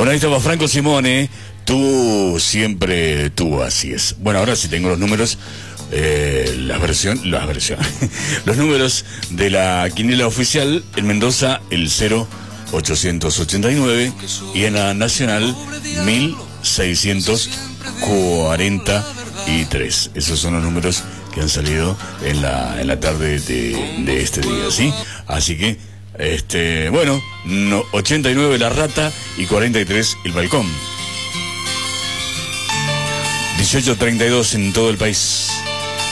Bueno, ahí estaba Franco Simone. Tú siempre, tú, así es. Bueno, ahora sí tengo los números. Los números de la quiniela oficial. En Mendoza, el 0889. Y en la nacional, 1643. Esos son los números que han salido en la tarde de este día, ¿sí? Así que, bueno, 89 la rata y 43 el balcón. 18:32 en todo el país.